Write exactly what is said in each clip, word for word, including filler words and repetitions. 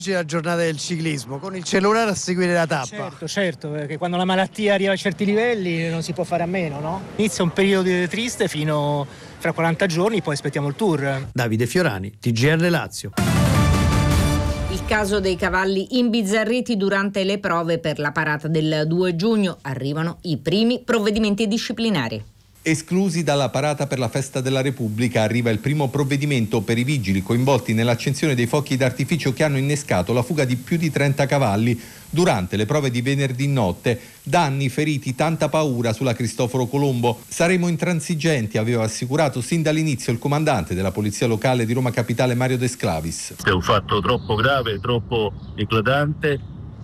Oggi è la giornata del ciclismo, con il cellulare a seguire la tappa. Certo, certo, perché quando la malattia arriva a certi livelli non si può fare a meno, no? Inizia un periodo triste fino fra quaranta giorni, poi aspettiamo il tour. Davide Fiorani, T G R Lazio. Il caso dei cavalli imbizzarriti durante le prove per la parata del due giugno. Arrivano i primi provvedimenti disciplinari. Esclusi dalla parata per la festa della Repubblica, arriva il primo provvedimento per i vigili coinvolti nell'accensione dei fuochi d'artificio che hanno innescato la fuga di più di trenta cavalli durante le prove di venerdì notte. Danni, feriti, tanta paura sulla Cristoforo Colombo. Saremo intransigenti, aveva assicurato sin dall'inizio il comandante della polizia locale di Roma Capitale Mario De Sclavis. È un fatto troppo grave, troppo eclatante,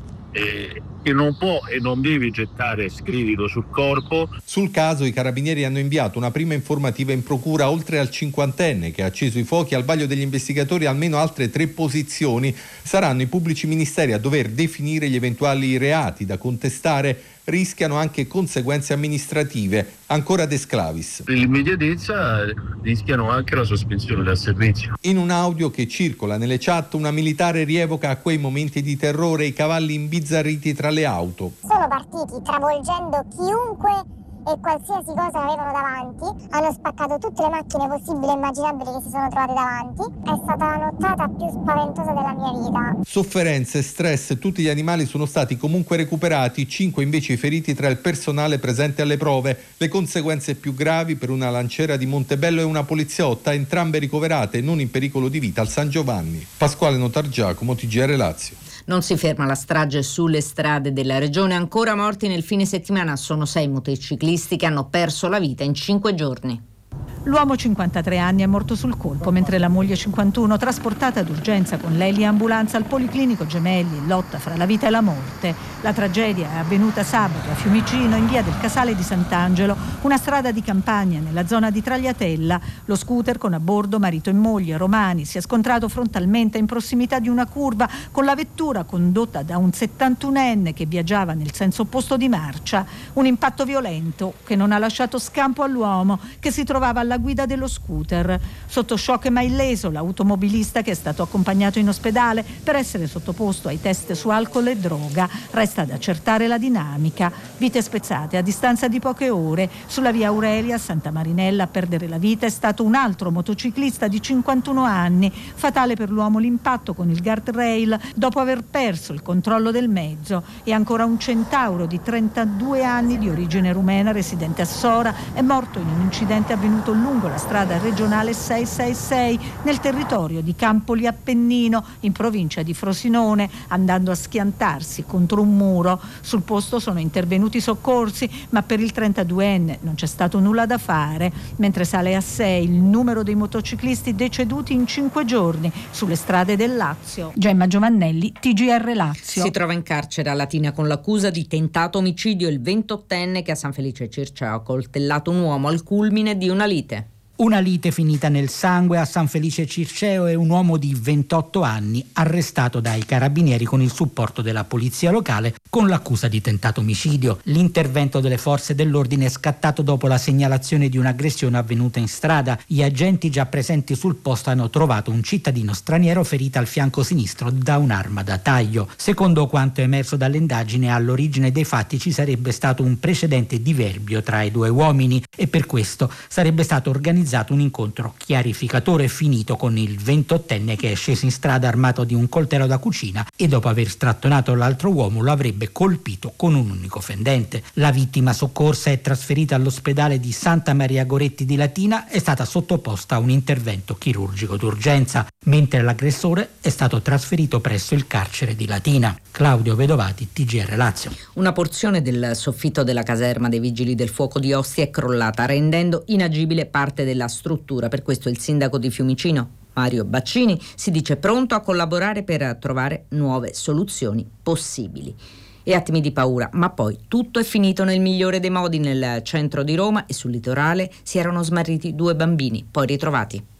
e che non può e non deve gettare scredido sul corpo. Sul caso i carabinieri hanno inviato una prima informativa in procura. Oltre al cinquantenne che ha acceso i fuochi, al vaglio degli investigatori almeno altre tre posizioni. Saranno i pubblici ministeri a dover definire gli eventuali reati da contestare. Rischiano anche conseguenze amministrative. Ancora De Sclavis. Per l'immediatezza rischiano anche la sospensione dal servizio. In un audio che circola nelle chat, una militare rievoca a quei momenti di terrore i cavalli imbizzarriti tra le auto. Sono partiti travolgendo chiunque e qualsiasi cosa avevano davanti, hanno spaccato tutte le macchine possibili e immaginabili che si sono trovate davanti. È stata la nottata più spaventosa della mia vita. Sofferenze, stress, tutti gli animali sono stati comunque recuperati, cinque invece i feriti tra il personale presente alle prove. Le conseguenze più gravi per una lanciera di Montebello e una poliziotta, entrambe ricoverate non in pericolo di vita al San Giovanni. Pasquale Notargiacomo, T G R Lazio. Non si ferma la strage sulle strade della regione, ancora morti nel fine settimana. Sono sei motociclisti che hanno perso la vita in cinque giorni. L'uomo cinquantatré anni è morto sul colpo, mentre la moglie cinquantuno, trasportata d'urgenza con lei in ambulanza al Policlinico Gemelli in lotta fra la vita e la morte. La tragedia è avvenuta sabato a Fiumicino, in via del Casale di Sant'Angelo, una strada di campagna nella zona di Tagliatella. Lo scooter con a bordo marito e moglie romani si è scontrato frontalmente in prossimità di una curva con la vettura condotta da un settantunenne che viaggiava nel senso opposto di marcia. Un impatto violento che non ha lasciato scampo all'uomo che si trovava alla guida dello scooter. Sotto shock ma illeso l'automobilista, che è stato accompagnato in ospedale per essere sottoposto ai test su alcol e droga. Resta da accertare la dinamica. Vite spezzate a distanza di poche ore. Sulla via Aurelia a Santa Marinella a perdere la vita è stato un altro motociclista di cinquantuno anni. Fatale per l'uomo l'impatto con il guardrail dopo aver perso il controllo del mezzo. E ancora un centauro di trentadue anni di origine rumena, residente a Sora, è morto in un incidente avvenuto lungo la strada regionale seicentosessantasei nel territorio di Campoli Appennino, in provincia di Frosinone, andando a schiantarsi contro un muro. Sul posto sono intervenuti i soccorsi, ma per il trentaduenne non c'è stato nulla da fare, mentre sale a sei il numero dei motociclisti deceduti in cinque giorni sulle strade del Lazio. Gemma Giovannelli, T G R Lazio. Si trova in carcere a Latina con l'accusa di tentato omicidio il ventottenne che a San Felice Circeo ha coltellato un uomo al culmine di una lite. Una lite finita nel sangue a San Felice Circeo e un uomo di ventotto anni arrestato dai carabinieri con il supporto della polizia locale con l'accusa di tentato omicidio. L'intervento delle forze dell'ordine è scattato dopo la segnalazione di un'aggressione avvenuta in strada. Gli agenti già presenti sul posto hanno trovato un cittadino straniero ferito al fianco sinistro da un'arma da taglio. Secondo quanto emerso dalle indagini, all'origine dei fatti ci sarebbe stato un precedente diverbio tra i due uomini e per questo sarebbe stato organizzato un incontro chiarificatore finito con il ventottenne che è sceso in strada armato di un coltello da cucina e dopo aver strattonato l'altro uomo lo avrebbe colpito con un unico fendente. La vittima soccorsa e trasferita all'ospedale di Santa Maria Goretti di Latina è stata sottoposta a un intervento chirurgico d'urgenza, mentre l'aggressore è stato trasferito presso il carcere di Latina. Claudio Vedovati, T G R Lazio. Una porzione del soffitto della caserma dei Vigili del Fuoco di Ostia è crollata, rendendo inagibile parte della struttura. Per questo il sindaco di Fiumicino, Mario Baccini, si dice pronto a collaborare per trovare nuove soluzioni possibili. E attimi di paura, ma poi tutto è finito nel migliore dei modi. Nel centro di Roma e sul litorale si erano smarriti due bambini, poi ritrovati.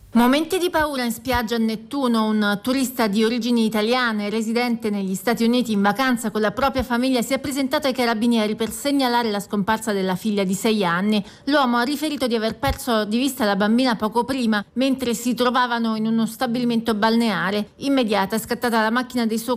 Momenti di paura in spiaggia a Nettuno. Un turista di origini italiane residente negli Stati Uniti in vacanza con la propria famiglia si è presentato ai carabinieri per segnalare la scomparsa della figlia di sei anni. L'uomo ha riferito di aver perso di vista la bambina poco prima, mentre si trovavano in uno stabilimento balneare. Immediata è scattata la macchina dei soccorsi